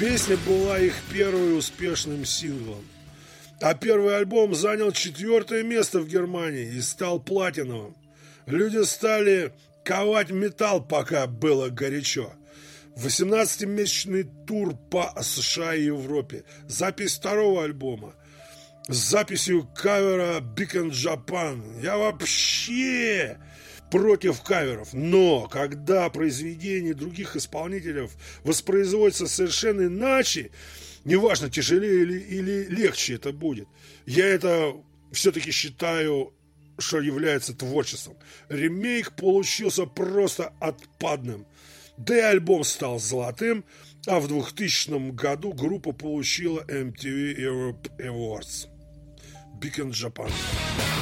Песня была их первым успешным синглом. А первый альбом занял 4-е место в Германии и стал платиновым. Люди стали ковать металл, пока было горячо. 18-месячный тур по США и Европе. Запись второго альбома. С записью кавера Big in Japan. Я вообще против каверов. Но когда произведения других исполнителей воспроизводятся совершенно иначе, неважно, тяжелее или легче это будет, я это все-таки считаю, что является творчеством. Ремейк получился просто отпадным. Да и альбом стал золотым, а в 2000 году группа получила MTV Europe Awards. Big in Japan.